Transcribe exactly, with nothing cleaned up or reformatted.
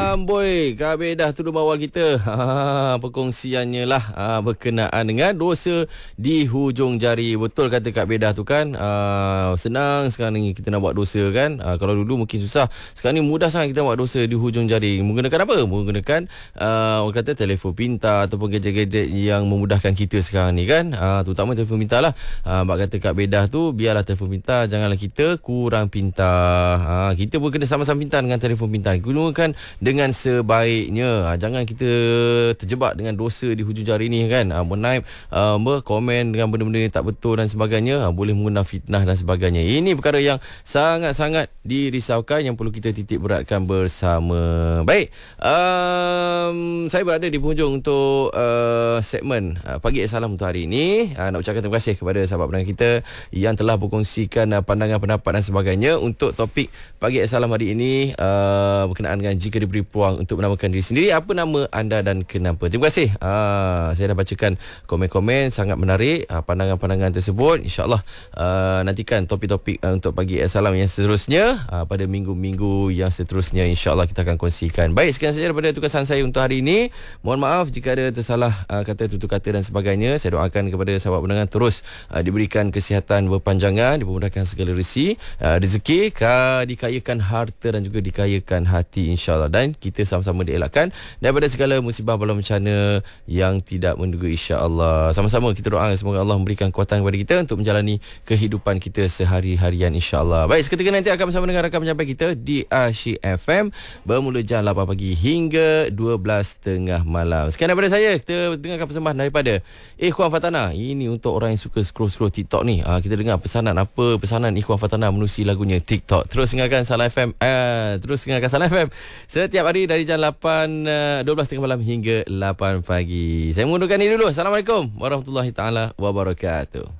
Amboi, Kak Bedah tu mawal kita. Ha, perkongsiannya lah ha, berkenaan dengan dosa di hujung jari. Betul kata Kak Bedah tu kan. Ha, senang sekarang ni kita nak buat dosa kan. Ha, kalau dulu mungkin susah. Sekarang ni mudah sangat kita buat dosa di hujung jari. Menggunakan apa? Menggunakan uh, orang kata telefon pintar ataupun gadget-gadget yang memudahkan kita sekarang ni kan. Ha, terutama telefon pintar lah. Ha, bak kata Kak Bedah tu, biarlah telefon pintar, janganlah kita kurang pintar. Ha, kita pun kena sama-sama pintar dengan telefon pintar. Gunakan dengan sebaiknya. Ha, jangan kita terjebak dengan dosa di hujung jari ni kan. Ha, menaip, uh, komen dengan benda-benda yang tak betul dan sebagainya. Ha, boleh mengundang fitnah dan sebagainya. Ini perkara yang sangat-sangat dirisaukan yang perlu kita titik beratkan bersama. Baik, um, saya berada di penghujung untuk uh, segmen uh, Pagi Salam untuk hari ini. Uh, nak ucapkan terima kasih kepada sahabat pendengar kita yang telah berkongsikan uh, pandangan, pendapat dan sebagainya untuk topik Pagi Salam hari ini uh, berkenaan dengan jika diberi peluang untuk menamakan diri sendiri, apa nama anda dan kenapa. Terima kasih. Uh, saya dah bacakan komen-komen, sangat menarik uh, pandangan-pandangan tersebut. InsyaAllah uh, nantikan topik-topik uh, untuk Pagi Salam yang seterusnya uh, pada minggu-minggu yang seterusnya. InsyaAllah kita akan kongsikan. Baik, sekian saja daripada tugasan saya untuk hari ini. Mohon maaf jika ada tersalah uh, kata, tutur kata dan sebagainya. Saya doakan kepada sahabat pendengar terus uh, diberikan kesihatan berpanjangan, dipermudahkan segala resi, uh, rezeki, ka, dikayakan harta dan juga dikayakan hati, insyaAllah. Dan kita sama-sama dielakkan daripada segala musibah bala bencana yang tidak menduga, insyaAllah. Sama-sama kita doa semoga Allah memberikan kekuatan kepada kita untuk menjalani kehidupan kita sehari-harian, insyaAllah. Baik, seketika nanti akan bersama dengan rakan penyampai kita di Asyik F M bermula jam lapan pagi hingga dua belas tiga puluh malam. Sekian daripada saya. Kita dengarkan persembahan daripada Ikhwan Fatana. Ini untuk orang yang suka scroll-scroll TikTok ni. Ha, kita dengar pesanan apa pesanan Ikhwan Fatana menerusi lagunya TikTok. Terus dengarkan Salam F M. Uh, terus dengarkan Salam F M setiap hari dari jam lapan, uh, dua belas tiga puluh malam hingga lapan pagi. Saya mengundurkan diri dulu. Assalamualaikum warahmatullahi taala wabarakatuh.